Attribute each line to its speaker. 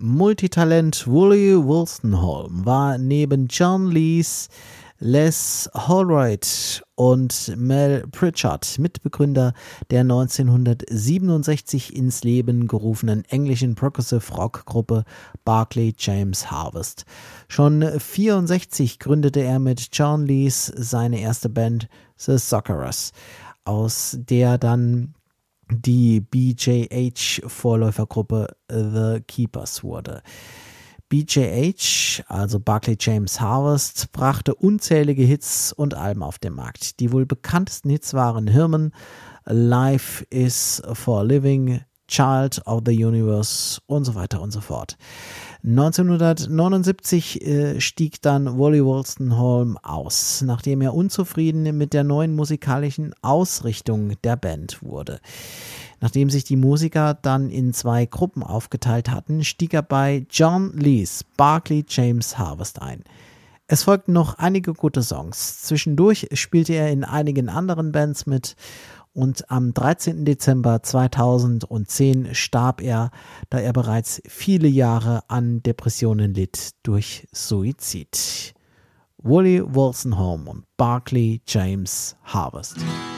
Speaker 1: Multitalent Wooly Wolstenholme war neben John Lees, Les Holroyd und Mel Pritchard Mitbegründer der 1967 ins Leben gerufenen englischen Progressive Rock Gruppe Barclay James Harvest. Schon 1964 gründete er mit John Lees seine erste Band The Suckerers, aus der dann die BJH-Vorläufergruppe The Keepers wurde. BJH, also Barclay James Harvest, brachte unzählige Hits und Alben auf den Markt. Die wohl bekanntesten Hits waren Herman, Life is for a Living, Child of the Universe und so weiter und so fort. 1979 stieg dann Wooly Wolstenholme aus, nachdem er unzufrieden mit der neuen musikalischen Ausrichtung der Band wurde. Nachdem sich die Musiker dann in zwei Gruppen aufgeteilt hatten, stieg er bei John Lees Barclay James Harvest ein. Es folgten noch einige gute Songs. Zwischendurch spielte er in einigen anderen Bands mit und am 13. Dezember 2010 starb er, da er bereits viele Jahre an Depressionen litt durch Suizid. Wooly Wolstenholme und Barclay James Harvest.